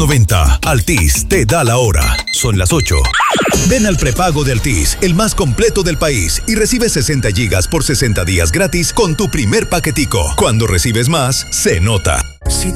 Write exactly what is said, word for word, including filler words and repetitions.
noventa. Altis te da la hora. Son las ocho. Ven al prepago de Altis, el más completo del país, y recibe sesenta gigas por sesenta días gratis con tu primer paquetico. Cuando recibes más, se nota.